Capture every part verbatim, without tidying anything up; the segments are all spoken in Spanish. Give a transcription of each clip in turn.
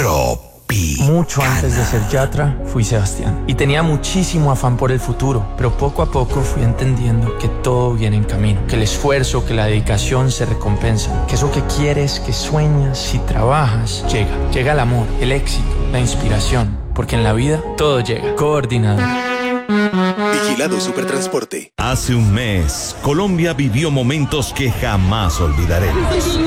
Tropicana. Mucho antes de ser Yatra, fui Sebastián. Y tenía muchísimo afán por el futuro. Pero poco a poco fui entendiendo que todo viene en camino. Que el esfuerzo, que la dedicación se recompensan. Que eso que quieres, que sueñas, si trabajas, llega. Llega el amor, el éxito, la inspiración. Porque en la vida todo llega. Coordinado. Vigilado Supertransporte. Hace un mes, Colombia vivió momentos que jamás olvidaremos.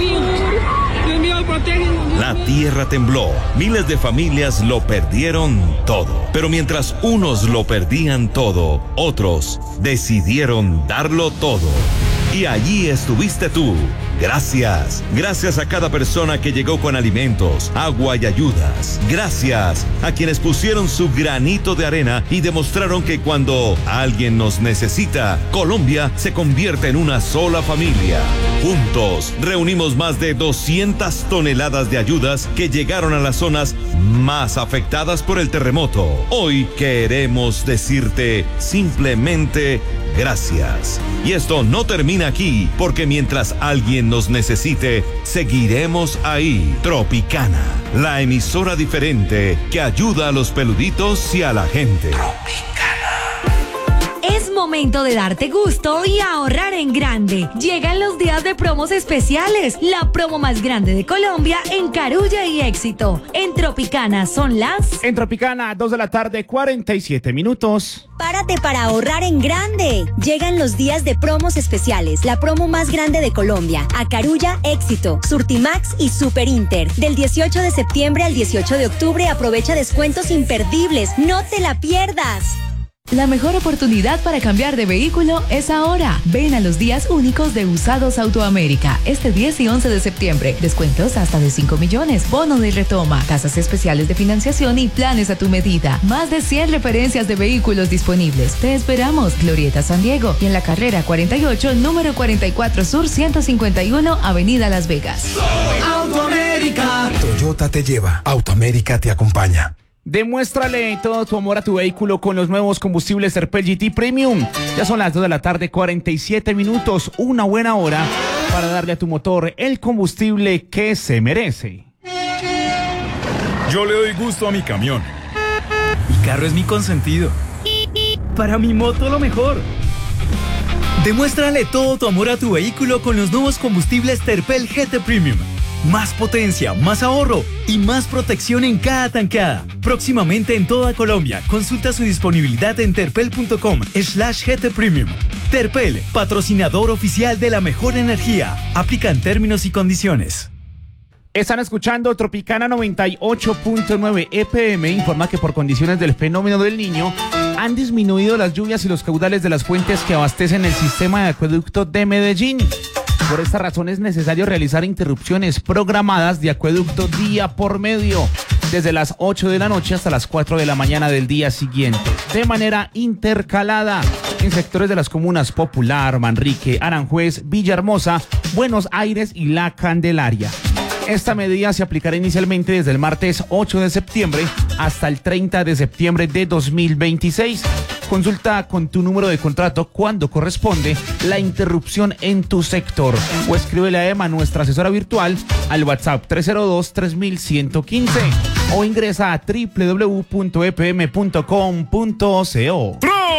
La tierra tembló, miles de familias lo perdieron todo. Pero mientras unos lo perdían todo, otros decidieron darlo todo. Y allí estuviste tú. Gracias. Gracias a cada persona que llegó con alimentos, agua y ayudas. Gracias a quienes pusieron su granito de arena y demostraron que cuando alguien nos necesita, Colombia se convierte en una sola familia. Juntos reunimos más de doscientas toneladas de ayudas que llegaron a las zonas más afectadas por el terremoto. Hoy queremos decirte simplemente gracias. Y esto no termina aquí, porque mientras alguien nos necesite, seguiremos ahí. Tropicana, la emisora diferente que ayuda a los peluditos y a la gente. Es momento de darte gusto y ahorrar en grande. Llegan los días de promos especiales, la promo más grande de Colombia en Carulla y Éxito. En Tropicana son las... En Tropicana, dos de la tarde, cuarenta y siete minutos. Párate para ahorrar en grande. Llegan los días de promos especiales, la promo más grande de Colombia. A Carulla, Éxito, Surtimax y Super Inter. Del dieciocho de septiembre al dieciocho de octubre aprovecha descuentos imperdibles. No te la pierdas. La mejor oportunidad para cambiar de vehículo es ahora. Ven a los días únicos de Usados Autoamérica, este diez y once de septiembre. Descuentos hasta de cinco millones, bono de retoma, tasas especiales de financiación y planes a tu medida. Más de cien referencias de vehículos disponibles. Te esperamos, Glorieta San Diego, y en la carrera cuarenta y ocho, número cuarenta y cuatro Sur ciento cincuenta y uno, Avenida Las Vegas. Autoamérica. Toyota te lleva, Autoamérica te acompaña. Demuéstrale todo tu amor a tu vehículo con los nuevos combustibles Terpel G T Premium. Ya son las dos de la tarde, cuarenta y siete minutos, una buena hora para darle a tu motor el combustible que se merece. Yo le doy gusto a mi camión. Mi carro es mi consentido. Para mi moto lo mejor. Demuéstrale todo tu amor a tu vehículo con los nuevos combustibles Terpel G T Premium. Más potencia, más ahorro y más protección en cada tanqueada. Próximamente en toda Colombia. Consulta su disponibilidad en terpel.com slash GT Premium. Terpel, patrocinador oficial de la mejor energía. Aplican términos y condiciones. Están escuchando Tropicana noventa y ocho punto nueve F M. Informa que por condiciones del fenómeno del Niño han disminuido las lluvias y los caudales de las fuentes que abastecen el sistema de acueducto de Medellín. Por esta razón es necesario realizar interrupciones programadas de acueducto día por medio, desde las ocho de la noche hasta las cuatro de la mañana del día siguiente, de manera intercalada en sectores de las comunas Popular, Manrique, Aranjuez, Villahermosa, Buenos Aires y La Candelaria. Esta medida se aplicará inicialmente desde el martes ocho de septiembre hasta el treinta de septiembre de dos mil veintiséis. Consulta con tu número de contrato cuando corresponde la interrupción en tu sector o escríbele a Emma, nuestra asesora virtual, al WhatsApp tres cero dos, tres uno uno cinco o ingresa a doble u doble u doble u punto e p m punto com punto co.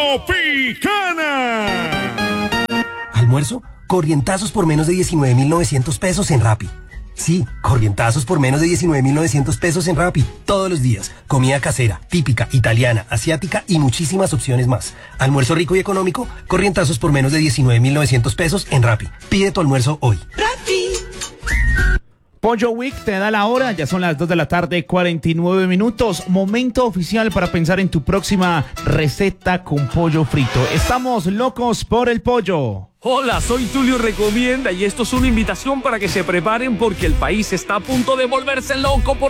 ¡Tropicana! ¿Almuerzo? Corrientazos por menos de diecinueve mil novecientos pesos en Rappi. Sí, corrientazos por menos de diecinueve mil novecientos pesos en Rappi. Todos los días. Comida casera, típica, italiana, asiática y muchísimas opciones más. Almuerzo rico y económico, corrientazos por menos de diecinueve mil novecientos pesos en Rappi. Pide tu almuerzo hoy. ¡Rappi! Pollo Week te da la hora, ya son las dos de la tarde, cuarenta y nueve minutos. Momento oficial para pensar en tu próxima receta con pollo frito. Estamos locos por el pollo. Hola, soy Tulio Recomienda y esto es una invitación para que se preparen porque el país está a punto de volverse loco por